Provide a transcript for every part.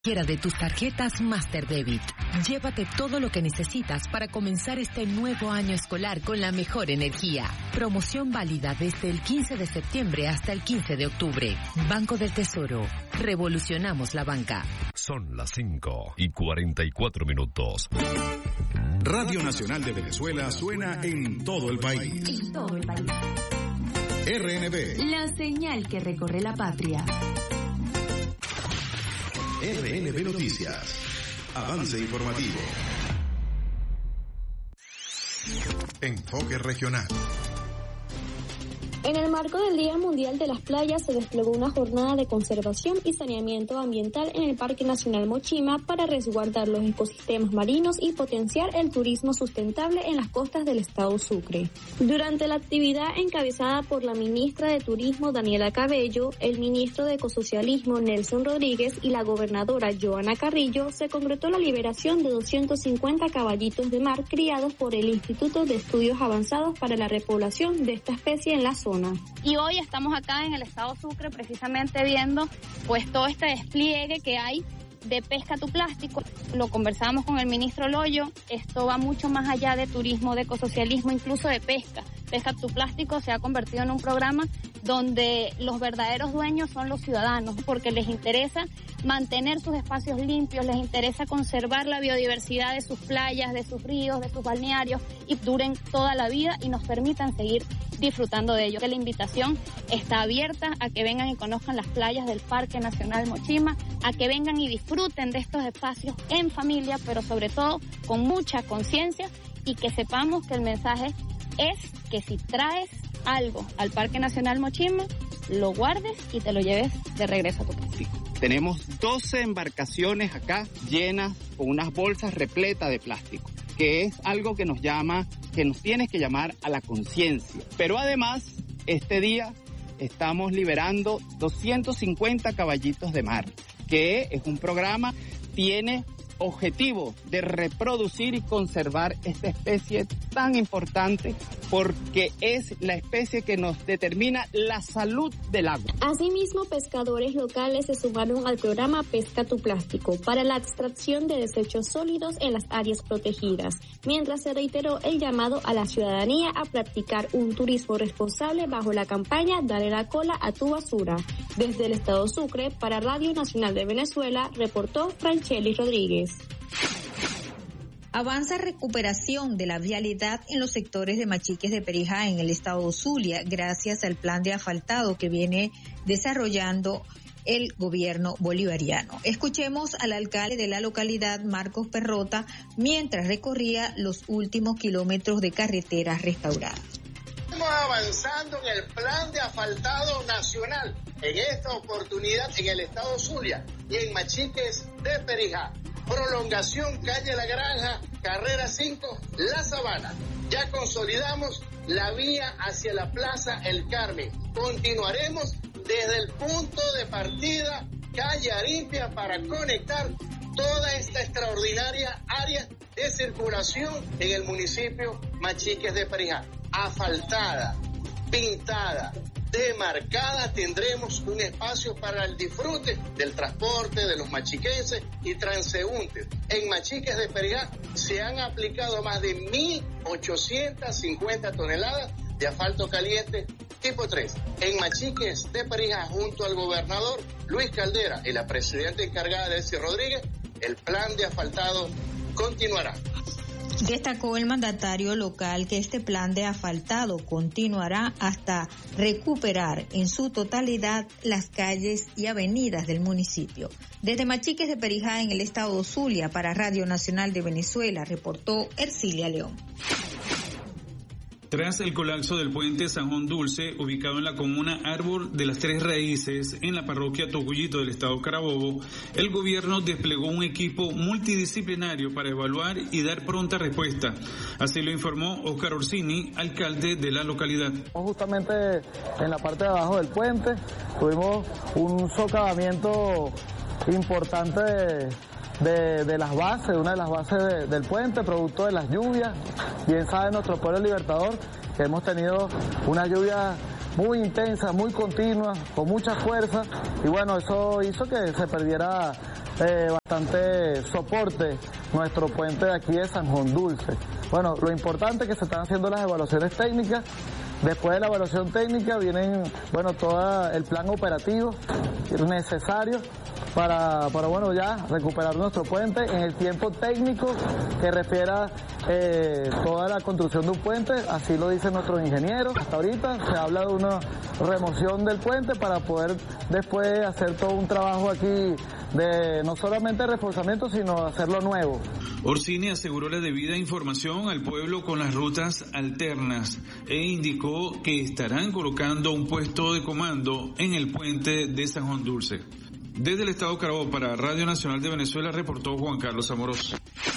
Cualquiera de tus tarjetas Master Debit. Llévate todo lo que necesitas para comenzar este nuevo año escolar con la mejor energía. Promoción válida desde el 15 de septiembre hasta el 15 de octubre. Banco del Tesoro. Revolucionamos la banca. Son las 5:44. Radio Nacional de Venezuela suena en todo el país. En todo el país. RNB. La señal que recorre la patria. RNB Noticias. Avance informativo. Enfoque regional. En el marco del Día Mundial de las Playas se desplegó una jornada de conservación y saneamiento ambiental en el Parque Nacional Mochima para resguardar los ecosistemas marinos y potenciar el turismo sustentable en las costas del estado Sucre. Durante la actividad encabezada por la ministra de Turismo Daniela Cabello, el ministro de Ecosocialismo Nelson Rodríguez y la gobernadora Joana Carrillo, se concretó la liberación de 250 caballitos de mar criados por el Instituto de Estudios Avanzados para la Repoblación de esta especie en la zona. Y hoy estamos acá en el estado Sucre precisamente viendo pues todo este despliegue que hay de Pesca tu Plástico. Lo conversamos con el ministro Loyo, esto va mucho más allá de turismo, de ecosocialismo, incluso de pesca. Pesca tu Plástico se ha convertido en un programa donde los verdaderos dueños son los ciudadanos, porque les interesa mantener sus espacios limpios, les interesa conservar la biodiversidad de sus playas, de sus ríos, de sus balnearios y duren toda la vida y nos permitan seguir disfrutando de ello. La invitación está abierta a que vengan y conozcan las playas del Parque Nacional Mochima, a que vengan y disfruten de estos espacios en familia, pero sobre todo con mucha conciencia y que sepamos que el mensaje es que si traes algo al Parque Nacional Mochima, lo guardes y te lo lleves de regreso a tu casa. Tenemos 12 embarcaciones acá llenas con unas bolsas repletas de plástico, que es algo que nos tiene que llamar a la conciencia. Pero además, este día estamos liberando 250 caballitos de mar, que es un programa, tiene objetivo de reproducir y conservar esta especie tan importante porque es la especie que nos determina la salud del agua. Asimismo, pescadores locales se sumaron al programa Pesca tu Plástico para la extracción de desechos sólidos en las áreas protegidas, mientras se reiteró el llamado a la ciudadanía a practicar un turismo responsable bajo la campaña Dale la cola a tu basura. Desde el estado Sucre, para Radio Nacional de Venezuela, reportó Francheli Rodríguez. Avanza recuperación de la vialidad en los sectores de Machiques de Perijá en el estado Zulia gracias al plan de asfaltado que viene desarrollando el gobierno bolivariano. Escuchemos al alcalde de la localidad, Marcos Perrota, mientras recorría los últimos kilómetros de carreteras restauradas. Estamos avanzando en el plan de asfaltado nacional, en esta oportunidad en el estado Zulia y en Machiques de Perijá. Prolongación calle La Granja, carrera 5, La Sabana. Ya consolidamos la vía hacia la Plaza El Carmen. Continuaremos desde el punto de partida, calle Arimpia, para conectar toda esta extraordinaria área de circulación en el municipio Machiques de Perijá. Asfaltada, pintada, demarcada, tendremos un espacio para el disfrute del transporte de los machiquenses y transeúntes. En Machiques de Perijá se han aplicado más de 1.850 toneladas de asfalto caliente tipo 3. En Machiques de Perijá, junto al gobernador Luis Caldera y la presidenta encargada Delcy Rodríguez, el plan de asfaltado continuará. Destacó el mandatario local que este plan de asfaltado continuará hasta recuperar en su totalidad las calles y avenidas del municipio. Desde Machiques de Perijá en el estado Zulia para Radio Nacional de Venezuela reportó Ercilia León. Tras el colapso del puente San Juan Dulce, ubicado en la comuna Árbol de las Tres Raíces, en la parroquia Tocuyito del estado Carabobo, el gobierno desplegó un equipo multidisciplinario para evaluar y dar pronta respuesta. Así lo informó Óscar Orsini, alcalde de la localidad. Justamente en la parte de abajo del puente tuvimos un socavamiento importante de las bases, de una de las bases del puente, producto de las lluvias. Bien sabe nuestro pueblo libertador que hemos tenido una lluvia muy intensa, muy continua, con mucha fuerza, y bueno, eso hizo que se perdiera bastante soporte nuestro puente de aquí de San Juan Dulce. Bueno, lo importante es que se están haciendo las evaluaciones técnicas. Después de la evaluación técnica vienen, todo el plan operativo necesario para ya recuperar nuestro puente en el tiempo técnico que refiera toda la construcción de un puente, así lo dicen nuestros ingenieros. Hasta ahorita se habla de una remoción del puente para poder después hacer todo un trabajo aquí de no solamente reforzamiento, sino hacerlo nuevo. Orsini aseguró la debida información al pueblo con las rutas alternas e indicó que estarán colocando un puesto de comando en el puente de San Juan Dulce. Desde el estado Carabobo para Radio Nacional de Venezuela reportó Juan Carlos Amorós.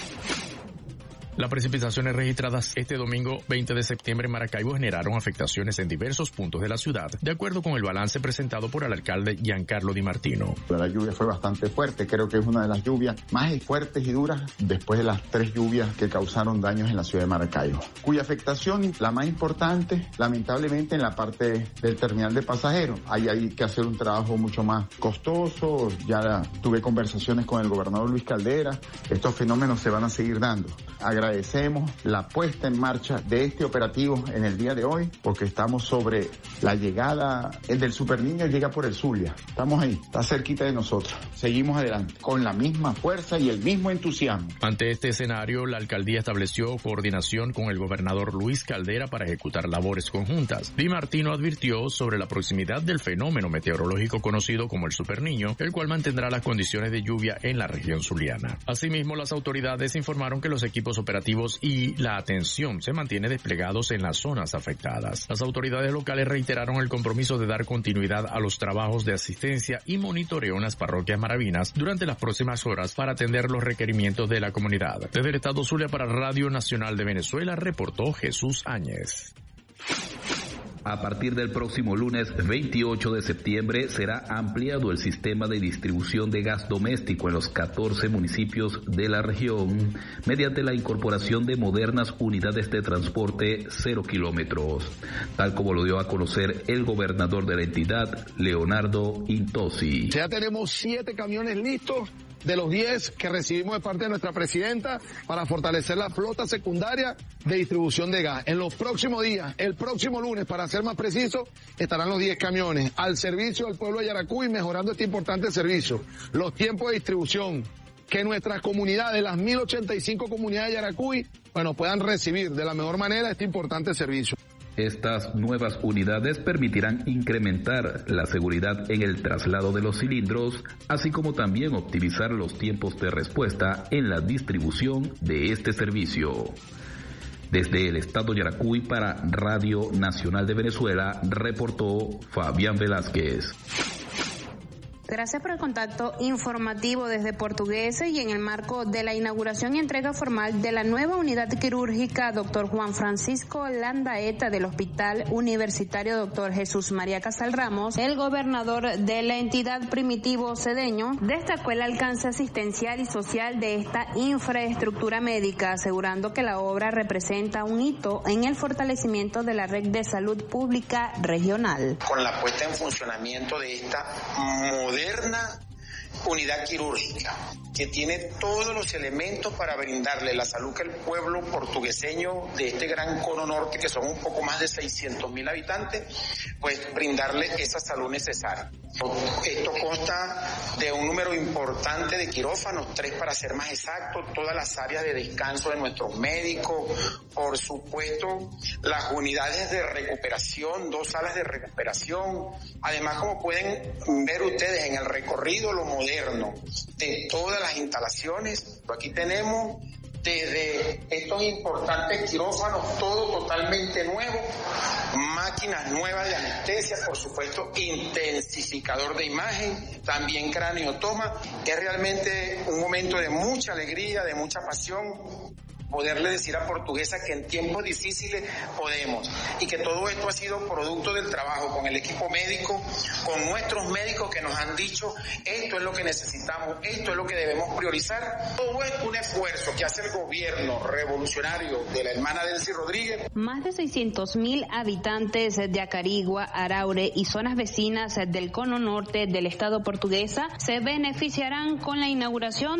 Las precipitaciones registradas este domingo 20 de septiembre en Maracaibo generaron afectaciones en diversos puntos de la ciudad, de acuerdo con el balance presentado por el alcalde Giancarlo Di Martino. La lluvia fue bastante fuerte, creo que es una de las lluvias más fuertes y duras después de las 3 lluvias que causaron daños en la ciudad de Maracaibo, cuya afectación, la más importante, lamentablemente en la parte del terminal de pasajeros. Ahí hay que hacer un trabajo mucho más costoso, ya tuve conversaciones con el gobernador Luis Caldera, estos fenómenos se van a seguir dando. Agradecemos la puesta en marcha de este operativo en el día de hoy, porque estamos sobre la llegada, el del Super Niño llega por el Zulia. Estamos ahí, está cerquita de nosotros. Seguimos adelante, con la misma fuerza y el mismo entusiasmo. Ante este escenario, la alcaldía estableció coordinación con el gobernador Luis Caldera para ejecutar labores conjuntas. Di Martino advirtió sobre la proximidad del fenómeno meteorológico conocido como el Super Niño, el cual mantendrá las condiciones de lluvia en la región zuliana. Asimismo, las autoridades informaron que los equipos operativos y la atención se mantiene desplegados en las zonas afectadas. Las autoridades locales reiteraron el compromiso de dar continuidad a los trabajos de asistencia y monitoreo en las parroquias maravinas durante las próximas horas para atender los requerimientos de la comunidad. Desde el estado Zulia para Radio Nacional de Venezuela reportó Jesús Áñez. A partir del próximo lunes 28 de septiembre será ampliado el sistema de distribución de gas doméstico en los 14 municipios de la región mediante la incorporación de modernas unidades de transporte 0 kilómetros, tal como lo dio a conocer el gobernador de la entidad, Leonardo Intosi. Ya tenemos 7 camiones listos de los 10 que recibimos de parte de nuestra presidenta para fortalecer la flota secundaria de distribución de gas. En los próximos días, el próximo lunes, para ser más preciso, estarán los 10 camiones al servicio del pueblo de Yaracuy, mejorando este importante servicio. Los tiempos de distribución, que nuestras comunidades, las 1085 comunidades de Yaracuy, puedan recibir de la mejor manera este importante servicio. Estas nuevas unidades permitirán incrementar la seguridad en el traslado de los cilindros, así como también optimizar los tiempos de respuesta en la distribución de este servicio. Desde el estado Yaracuy para Radio Nacional de Venezuela, reportó Fabián Velázquez. Gracias por el contacto informativo desde Portuguesa y en el marco de la inauguración y entrega formal de la nueva unidad quirúrgica Dr. Juan Francisco Landaeta del Hospital Universitario Dr. Jesús María Casal Ramos, el gobernador de la entidad Primitivo Cedeño destacó el alcance asistencial y social de esta infraestructura médica, asegurando que la obra representa un hito en el fortalecimiento de la red de salud pública regional. Con la puesta en funcionamiento de esta moderna unidad quirúrgica, que tiene todos los elementos para brindarle la salud que el pueblo portugueseño de este gran cono norte, que son un poco más de 600.000 habitantes, pues brindarle esa salud necesaria. Esto consta de un número importante de quirófanos, 3 para ser más exactos, todas las áreas de descanso de nuestros médicos, por supuesto las unidades de recuperación, 2 salas de recuperación, además como pueden ver ustedes en el recorrido lo moderno de todas las instalaciones. Aquí tenemos desde estos importantes quirófanos, todo totalmente nuevo, máquinas nuevas de anestesia, por supuesto intensificador de imagen, también craneotoma. Es realmente un momento de mucha alegría, de mucha pasión, poderle decir a Portuguesa que en tiempos difíciles podemos, y que todo esto ha sido producto del trabajo con el equipo médico, con nuestros médicos que nos han dicho esto es lo que necesitamos, esto es lo que debemos priorizar. Todo es un esfuerzo que hace el gobierno revolucionario de la hermana Delcy Rodríguez. Más de 600,000 habitantes de Acarigua, Araure y zonas vecinas del cono norte del estado Portuguesa se beneficiarán con la inauguración